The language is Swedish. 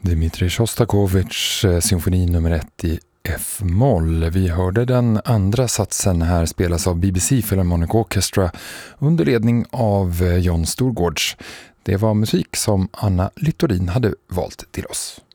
Dmitrij Sjostakovitjs symfoni nummer 1 i F-moll. Vi hörde den andra satsen här spelas av BBC Philharmonic Orchestra under ledning av John Storgårds. Det var musik som Anna Littorin hade valt till oss.